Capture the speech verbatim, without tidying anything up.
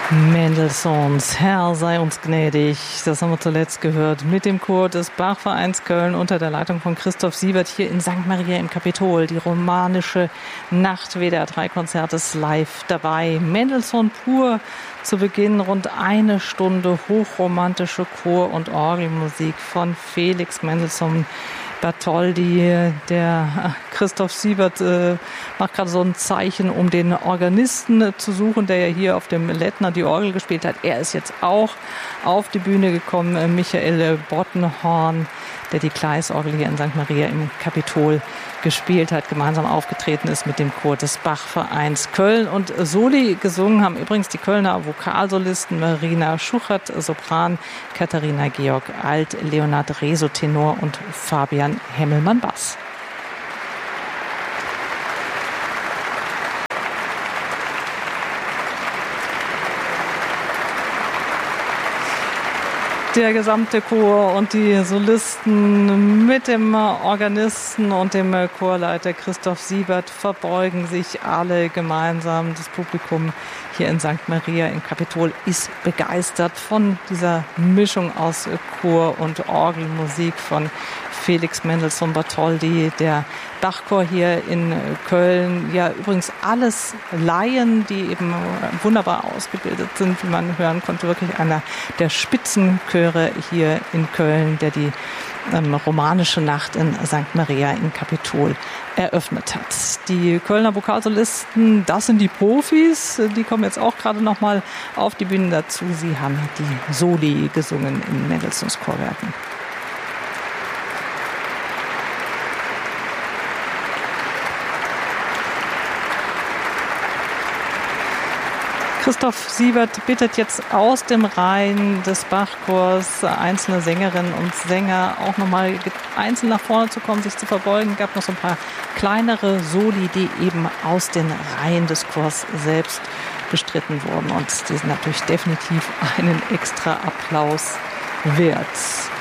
Mendelssohns Herr sei uns gnädig, das haben wir zuletzt gehört, mit dem Chor des Bachvereins Köln unter der Leitung von Christoph Siebert hier in Sankt Maria im Kapitol. Die romanische Nacht W D R drei Konzertes live dabei. Mendelssohn pur zu Beginn, rund eine Stunde hochromantische Chor- und Orgelmusik von Felix Mendelssohn Bartholdy. Der Christoph Siebert äh, macht gerade so ein Zeichen, um den Organisten äh, zu suchen, der ja hier auf dem Lettner die Orgel gespielt hat. Er ist jetzt auch auf die Bühne gekommen. Äh, Michael Bottenhorn, der die Gleisorgel hier in Sankt Maria im Kapitol gespielt hat, gemeinsam aufgetreten ist mit dem Chor des Bachvereins Köln. Und Soli gesungen haben übrigens die Kölner Vokalsolisten Marina Schuchert, Sopran, Katharina Georg Alt, Leonhard Reso, Tenor und Fabian Hemmelmann, Bass. Der gesamte Chor und die Solisten mit dem Organisten und dem Chorleiter Christoph Siebert verbeugen sich alle gemeinsam. Das Publikum hier in Sankt Maria im Kapitol ist begeistert von dieser Mischung aus Chor und Orgelmusik von Felix Mendelssohn Bartholdy, der Bachchor hier in Köln. Ja, übrigens alles Laien, die eben wunderbar ausgebildet sind, wie man hören konnte. Wirklich einer der Spitzenchöre hier in Köln, der die ähm, romanische Nacht in Sankt Maria im Kapitol eröffnet hat. Die Kölner Vokalsolisten, das sind die Profis. Die kommen jetzt auch gerade noch mal auf die Bühne dazu. Sie haben die Soli gesungen in Mendelssohns Chorwerken. Christoph Siebert bittet jetzt aus dem Reihen des Bachchors einzelne Sängerinnen und Sänger auch nochmal einzeln nach vorne zu kommen, sich zu verbeugen. Es gab noch so ein paar kleinere Soli, die eben aus den Reihen des Chors selbst bestritten wurden. Und die sind natürlich definitiv einen extra Applaus wert.